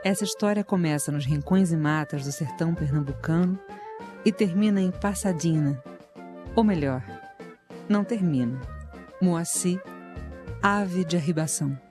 Essa história começa nos rincões e matas do sertão pernambucano e termina em Passadina. Ou melhor, não termina. Moacir, ave de arribação.